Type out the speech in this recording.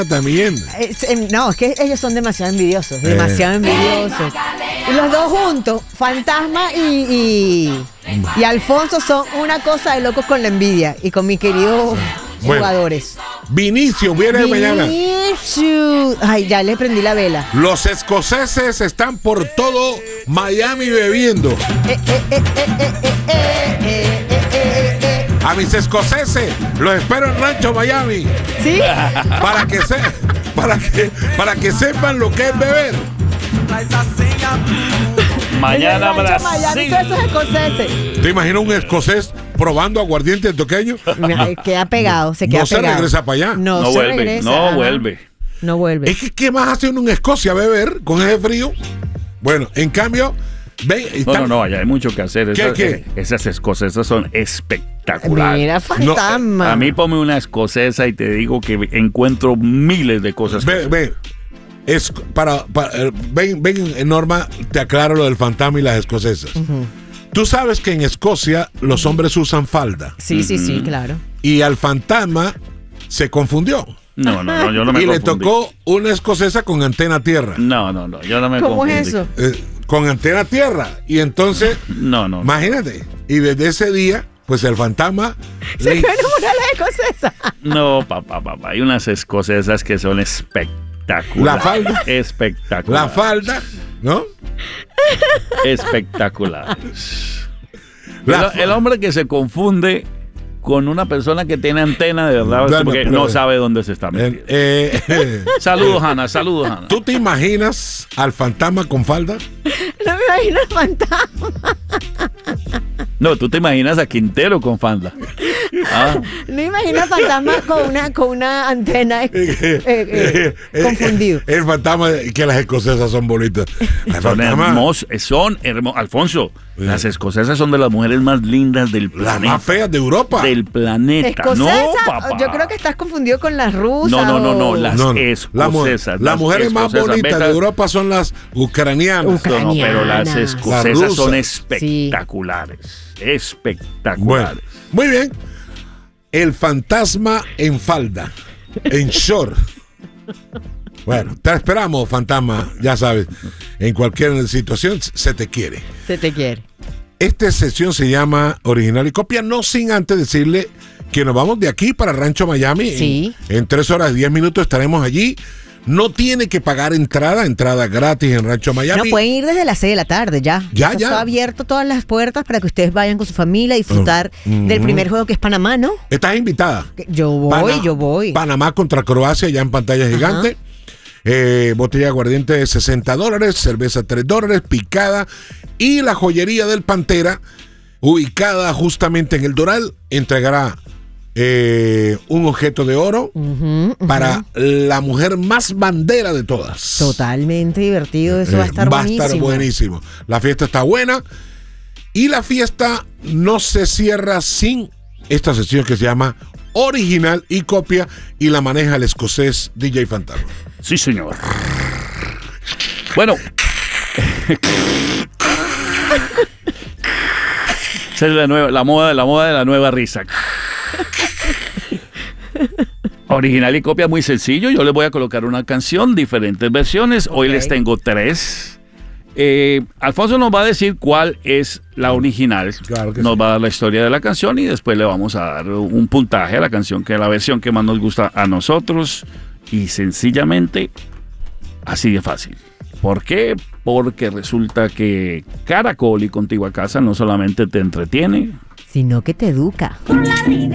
también. No, es que ellos son demasiado envidiosos. Demasiado envidiosos. Y los dos juntos, Fantasma y Alfonso, son una cosa de locos con la envidia. Y con mis queridos jugadores. Vinicio viene mañana. Ay, ya le prendí la vela. Los escoceses están por todo Miami bebiendo. A mis escoceses los espero en Rancho Miami. ¿Sí? Para que sepan lo que es beber. Mañana Brasil. Miami, esos escoceses. ¿Te imaginas un escocés probando aguardiente antioqueño? Queda pegado, se queda no pegado. No se regresa para allá. No se vuelve, regresa. no vuelve. No vuelve. Es que ¿qué más hace uno en Escocia? Beber con ese frío. Bueno, en cambio, No, allá hay mucho que hacer. ¿Qué? Esas escocesas son espectaculares. Mira, Fantasma. A mí ponme una escocesa y te digo que encuentro miles de cosas. Ven, Norma, te aclaro lo del Fantasma y las escocesas. Uh-huh. Tú sabes que en Escocia los hombres usan falda. Sí, claro. Y al Fantasma se confundió. No, yo no me confundí. Y le tocó una escocesa con antena tierra. No, yo no me confundí. ¿Cómo es eso? Con antena tierra. Y entonces, no. Imagínate. Y desde ese día, pues el Fantasma se quedó enamorada de la escocesa. No, papá. Hay unas escocesas que son espectaculares. La falda. Espectacular. La falda, ¿no? Espectacular. El hombre que se confunde con una persona que tiene antena de verdad, porque no sabe dónde se está metiendo. Saludos, Hanna. ¿Tú te imaginas al Fantasma con falda? No me imagino al Fantasma. No, tú te imaginas a Quintero con falda. No me imagino al Fantasma con una antena confundido. El Fantasma, que las escocesas son bonitas. Son hermosas. Alfonso, las escocesas son de las mujeres más lindas del planeta. Las más feas de Europa. Del planeta. Escocesa, no, papá. Yo creo que estás confundido con las rusas. No, las escocesas. Las mujeres más bonitas de Europa son las ucranianas. No, pero las escocesas son espectaculares. Sí. Espectaculares. Bueno, muy bien. El Fantasma en falda, en short. Bueno, te esperamos, Fantasma, ya sabes. En cualquier situación se te quiere. Se te quiere. Esta sesión se llama Original y Copia, no sin antes decirle que nos vamos de aquí para Rancho Miami. Sí. En 3 horas y 10 minutos estaremos allí. No tiene que pagar entrada gratis en Rancho Miami. No, pueden ir desde las 6 de la tarde ya. Ya. Está abierto todas las puertas para que ustedes vayan con su familia a disfrutar del primer juego, que es Panamá, ¿no? Estás invitada. Yo voy. Panamá contra Croacia, ya en pantalla gigante. Botella de aguardiente de $60, cerveza $3, picada. Y la joyería del Pantera, ubicada justamente en el Doral, entregará un objeto de oro para la mujer más bandera de todas. Totalmente divertido, eso va a estar buenísimo. Va a estar buenísimo. La fiesta está buena y la fiesta no se cierra sin esta sesión que se llama Original y Copia, y la maneja el escocés DJ Fantasma. Sí, señor. Bueno. Esa es la moda de la nueva risa. Original y Copia, muy sencillo. Yo les voy a colocar una canción, diferentes versiones. Hoy les tengo 3. Alfonso nos va a decir cuál es la original. Claro que nos sí. va a dar la historia de la canción y después le vamos a dar un puntaje a la canción, que es la versión que más nos gusta a nosotros. Y sencillamente, así de fácil. ¿Por qué? Porque resulta que Caracol y Contigo a Casa no solamente te entretiene, sino que te educa.